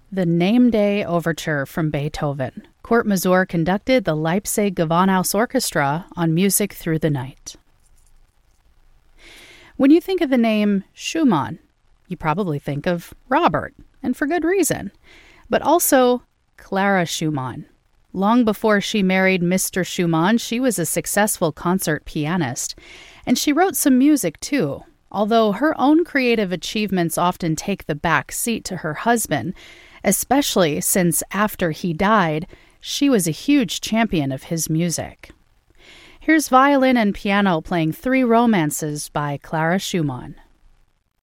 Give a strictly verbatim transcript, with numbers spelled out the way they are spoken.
The Name Day Overture from Beethoven. Kurt Masur conducted the Leipzig Gewandhaus Orchestra on Music Through the Night. When you think of the name Schumann, you probably think of Robert, and for good reason, but also Clara Schumann. Long before she married Mister Schumann, she was a successful concert pianist, and she wrote some music too, although her own creative achievements often take the back seat to her husband, especially since after he died, she was a huge champion of his music. Here's violin and piano playing Three Romances by Clara Schumann.